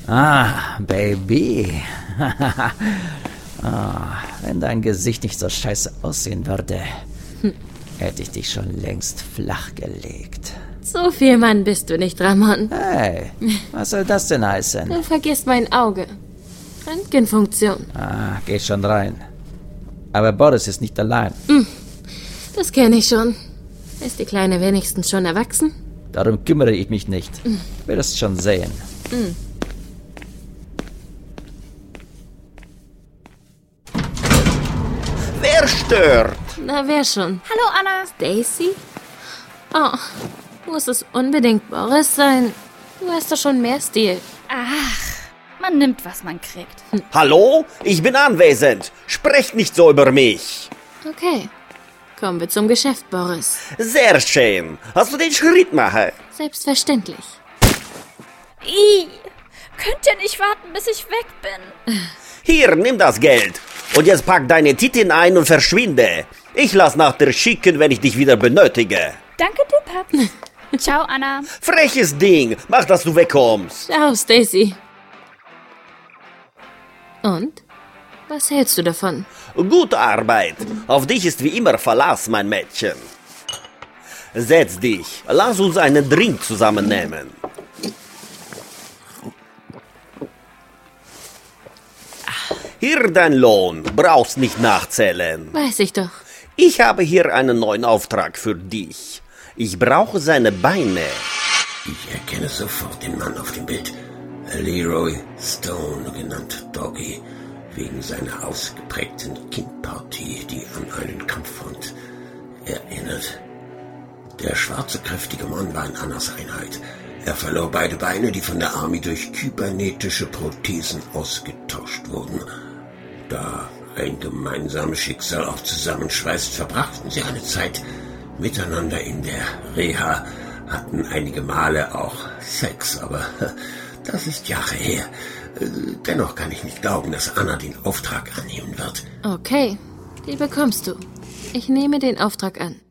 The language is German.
Ah, Baby. Wenn dein Gesicht nicht so scheiße aussehen würde, hätte ich dich schon längst flach gelegt. So viel Mann bist du nicht, Ramon. Hey, was soll das denn heißen? Du vergisst mein Auge. Röntgenfunktion. Geh schon rein. Aber Boris ist nicht allein. Das kenne ich schon. Ist die Kleine wenigstens schon erwachsen? Darum kümmere ich mich nicht. Wirst schon sehen. Wer stört? Na, wer schon? Hallo, Anna. Stacy? Oh, muss es unbedingt Boris sein? Du hast doch schon mehr Stil. Ach, man nimmt, was man kriegt. Hallo? Ich bin anwesend. Sprecht nicht so über mich. Okay, kommen wir zum Geschäft, Boris. Sehr schön. Hast du den Schritt machen? Selbstverständlich. Könnt ihr nicht warten, bis ich weg bin? Hier, nimm das Geld. Und jetzt pack deine Titin ein und verschwinde. Ich lass nach dir schicken, wenn ich dich wieder benötige. Danke dir, Pap. Ciao, Anna. Freches Ding. Mach, dass du wegkommst. Ciao, Stacy. Und? Was hältst du davon? Gute Arbeit. Auf dich ist wie immer Verlass, mein Mädchen. Setz dich. Lass uns einen Drink zusammennehmen. Hier dein Lohn. Brauchst nicht nachzählen. Weiß ich doch. Ich habe hier einen neuen Auftrag für dich. Ich brauche seine Beine. Ich erkenne sofort den Mann auf dem Bild. Leroy Stone, genannt Doggy, wegen seiner ausgeprägten Kinnpartie, die an einen Kampfhund erinnert. Der schwarze, kräftige Mann war in Annas Einheit. Er verlor beide Beine, die von der Army durch kybernetische Prothesen ausgetauscht wurden. Da ein gemeinsames Schicksal auch zusammenschweißt, verbrachten sie eine Zeit miteinander in der Reha, hatten einige Male auch Sex, aber das ist Jahre her. Dennoch kann ich nicht glauben, dass Anna den Auftrag annehmen wird. Okay, die bekommst du. Ich nehme den Auftrag an.